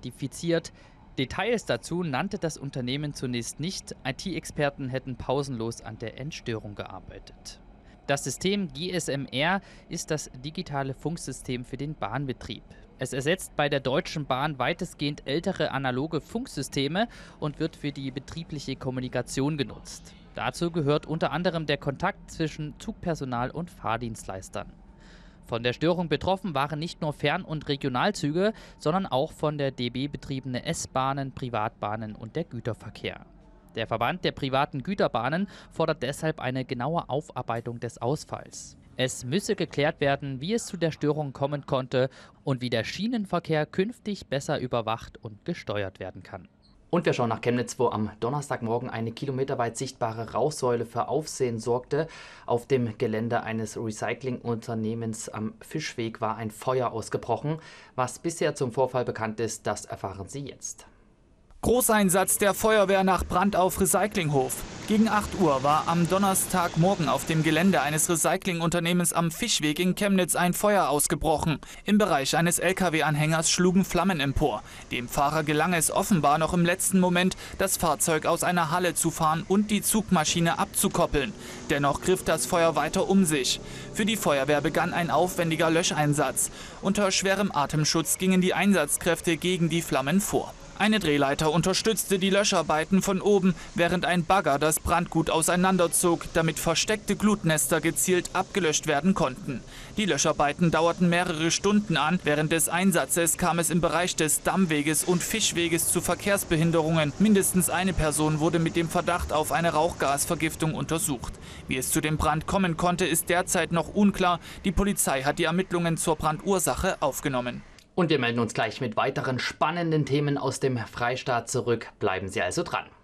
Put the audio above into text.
identifiziert. Details dazu nannte das Unternehmen zunächst nicht. IT-Experten hätten pausenlos an der Entstörung gearbeitet. Das System GSM-R ist das digitale Funksystem für den Bahnbetrieb. Es ersetzt bei der Deutschen Bahn weitestgehend ältere analoge Funksysteme und wird für die betriebliche Kommunikation genutzt. Dazu gehört unter anderem der Kontakt zwischen Zugpersonal und Fahrdienstleistern. Von der Störung betroffen waren nicht nur Fern- und Regionalzüge, sondern auch von der DB betriebene S-Bahnen, Privatbahnen und der Güterverkehr. Der Verband der privaten Güterbahnen fordert deshalb eine genaue Aufarbeitung des Ausfalls. Es müsse geklärt werden, wie es zu der Störung kommen konnte und wie der Schienenverkehr künftig besser überwacht und gesteuert werden kann. Und wir schauen nach Chemnitz, wo am Donnerstagmorgen eine kilometerweit sichtbare Rauchsäule für Aufsehen sorgte. Auf dem Gelände eines Recyclingunternehmens am Fischweg war ein Feuer ausgebrochen. Was bisher zum Vorfall bekannt ist, das erfahren Sie jetzt. Großeinsatz der Feuerwehr nach Brand auf Recyclinghof. Gegen 8 Uhr war am Donnerstagmorgen auf dem Gelände eines Recyclingunternehmens am Fischweg in Chemnitz ein Feuer ausgebrochen. Im Bereich eines Lkw-Anhängers schlugen Flammen empor. Dem Fahrer gelang es offenbar noch im letzten Moment, das Fahrzeug aus einer Halle zu fahren und die Zugmaschine abzukoppeln. Dennoch griff das Feuer weiter um sich. Für die Feuerwehr begann ein aufwendiger Löscheinsatz. Unter schwerem Atemschutz gingen die Einsatzkräfte gegen die Flammen vor. Eine Drehleiter unterstützte die Löscharbeiten von oben, während ein Bagger das Brandgut auseinanderzog, damit versteckte Glutnester gezielt abgelöscht werden konnten. Die Löscharbeiten dauerten mehrere Stunden an. Während des Einsatzes kam es im Bereich des Dammweges und Fischweges zu Verkehrsbehinderungen. Mindestens eine Person wurde mit dem Verdacht auf eine Rauchgasvergiftung untersucht. Wie es zu dem Brand kommen konnte, ist derzeit noch unklar. Die Polizei hat die Ermittlungen zur Brandursache aufgenommen. Und wir melden uns gleich mit weiteren spannenden Themen aus dem Freistaat zurück. Bleiben Sie also dran.